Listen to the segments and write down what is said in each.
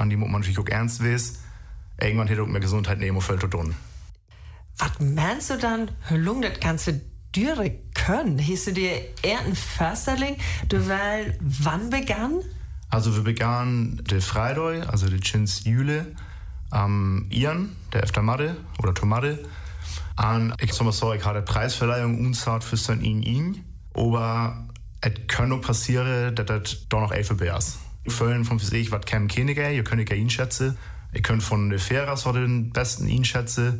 an die muss man natürlich auch ernst wissen. Irgendwann hätte auch mehr Gesundheit nehmen und zu tun. Was meinst du dann, wie lange das Ganze düre können? Hast du dir einen Försterling, du weil wann begann? Also wir begannen der Freitag, also der Chins Jule, am Ian, der Eftermatte oder Tomate. Und ich sag mal so, ich hatte Preisverleihung unzart für sein ihn. Aber es kann auch passieren, dass das doch noch elf ist. Völlen von sich, was kämen Könige, ihr könnt ihn schätzen. Ihr könnt von der Fähre so den besten ihn schätzen.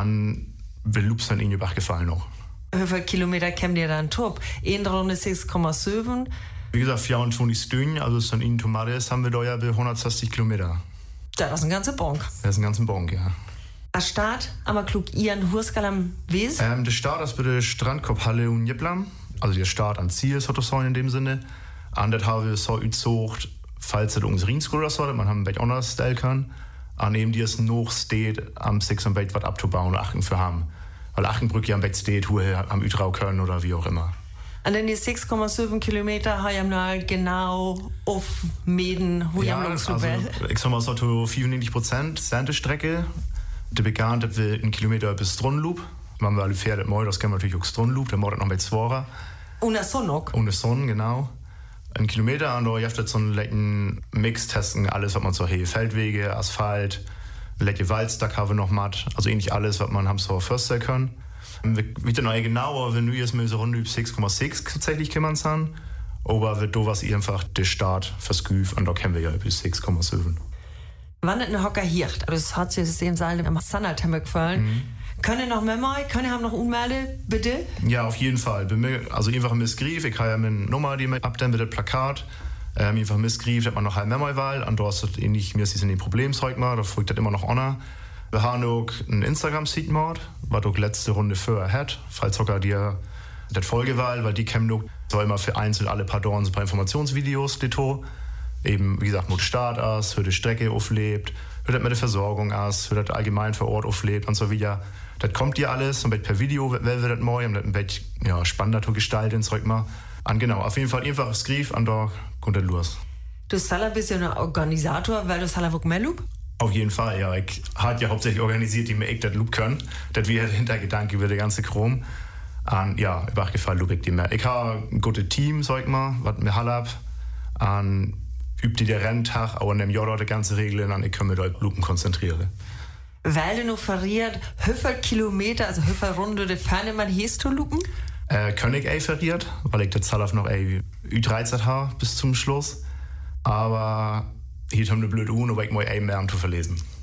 An Belups dann ihn gefallen noch. Wie viele Kilometer kämen dir dann top? Eine Runde 6,7. Wie gesagt, 24 Stunden, also so in Tomates haben wir da ja bei 160 Kilometer. Das ist ein ganzer Bonk. Das ist ein ganzer Bonk, ja. Der Start, aber klug Ian Hurskal am Wes? Der Start ist bei der Strandkorbhalle und Jeplam. Also der Start an Ziel ist so in dem Sinne. Und das haben wir so gezogen, falls es uns Rienskoder soll, man haben ein bisschen anders stellen kann. Und eben die es noch steht, am 6 am Bett was abzubauen und achten für haben. Weil Achenbrück ja am Bett steht, wo er am Ütrau können oder wie auch immer. Und dann die 6,7 Kilometer haben wir genau auf Mäden, wo ja, also, ich sag mal so 95% sind die Strecke. Der begann, dass wir einen Kilometer bis Strunloop. Wenn wir alle Pferde mal, das kennen wir natürlich auch Strunloop, der macht noch mit Zwara. Ohne Sonne auch. Ohne Sonne, genau. Ein Kilometer, und da gibt es so einen leckeren Mix testen, alles, was man so hat. Feldwege, Asphalt, leckere Waldstack haben wir noch matt. Also ähnlich alles, was man haben so förstern kann. Wieder noch genauer, wenn du jetzt mal so rund über 6,6 tatsächlich kann man sagen. Aber wird da was einfach der Start versküft und da kennen wir ja bis 6,7. Wann ein Hocker hier, das hat sich das im Saal am Sanaltemmer gefallen. Können noch mehr mal, können haben noch Unmelde, bitte? Ja, auf jeden Fall. Also einfach ein Missgriff, ich habe ja eine Nummer, die mir abdämmt mit dem Plakat. Einfach ein Missgriff, hat man noch ein Mehrmalwahl und da ist das ähnlich, mir ist das in den Problemzeug mal, da folgt das immer noch an. Wir haben auch einen Instagram-Seed gemacht, was auch letzte Runde vorher hat, falls Hocker dir das Folgewahl, weil die kämen auch so immer für einzeln alle Pardon so ein paar Informationsvideos, die eben, wie gesagt, mit Start aus, wie die Strecke auflebt, wie das mit der Versorgung aus, wie das allgemein vor Ort auflebt und so wieder. Das kommt dir alles, und per Video, wenn wir das mal, und das ein bisschen spannender zu gestalten, sag mal. Und genau, auf jeden Fall einfach Skrif, und da kommt das los. Du Salah bist ja ein Organisator, weil du Salah auch mehr Loop? Auf jeden Fall, ja. Ich habe ja hauptsächlich organisiert, die mir echt das Loop können. Das wäre der Hintergedanke über den ganzen Chrom. Und ja, über Gefallen loop ich die mehr. Ich habe ein gutes Team, sag mal, was mir hab. Und übt der Renntag, aber in dem Jahr die ganze Regeln, und ich kann mich da auf Loopen konzentrieren. Weil du noch verriert, wie viele Kilometer, also wie viele Runde der Ferne man hieß zu loopen? Kann ich verriert, weil ich das Zahl noch Ü13 habe bis zum Schluss. Aber hier haben wir blöd aber ich muss mehr zu verlesen.